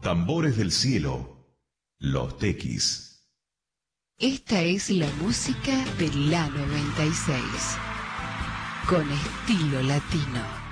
Tambores del cielo, los tequis. Esta es la música de la 96, con estilo latino.